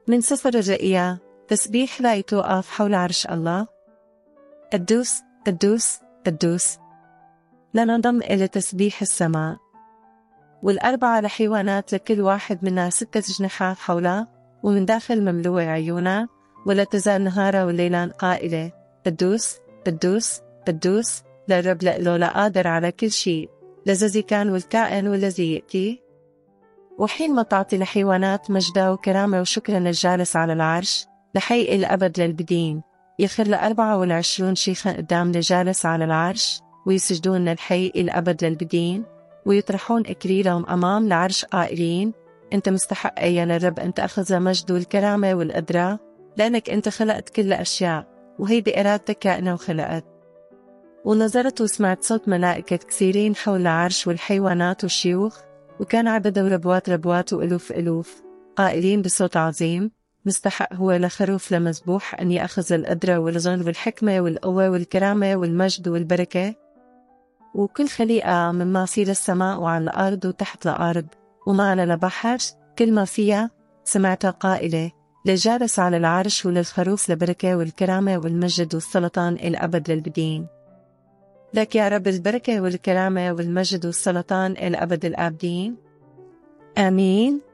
من سفر الرؤيا. تسبيح لا يتوقف حول عرش الله. قدوس قدوس قدوس. لننضم إلى تسبيح السماء. والأربعة الحيوانات لكل واحد منا 6 أجنحة حوله، ومن داخل مملوء عيونه، ولا تزال نهارا وليلا قائلة: قدوس قدوس قدوس للرب لإله لا قادر على كل شيء، لذي كان والكائن والذي يأتي. وحين ما تعطي الحيوانات مجدا وكرامة وشكرا للجالس على العرش لحي الأبد للبدين، يخر 24 شيخا قدام الجالس على العرش ويسجدون للحي الأبد للبدين، ويطرحون إكليلهم أمام العرش قائلين: أنت مستحق يا للرب أن تأخذ المجد والكرامة والقدرة، لأنك أنت خلقت كل أشياء، وهي بإرادتك كائنة وخلقت. ونظرت وسمعت صوت ملائكة كثيرين حول العرش والحيوانات والشيوخ، وكان عددهم ربوات ربوات وألوف ألوف، قائلين بصوت عظيم: مستحق هو لخروف لمذبوح أن يأخذ القدرة والغنى والحكمة والقوة والكرامة والمجد والبركة. وكل خليقة مما في السماء وعلى الأرض وتحت الأرض وما على البحر كل ما فيها سمعتها قائلة: للجالس على العرش وللخروف البركة والكرامة والمجد والسلطان الأبد للبدين. لك يا رب البركة والكرامة والمجد والسلطان الأبد الآبدين. آمين.